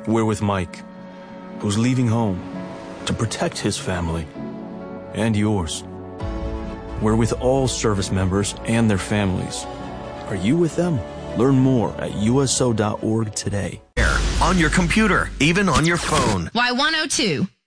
We're with Mike, who's leaving home to protect his family and yours. We're with all service members and their families. Are you with them? Learn more at USO.org today. On your computer, even on your phone. Y102.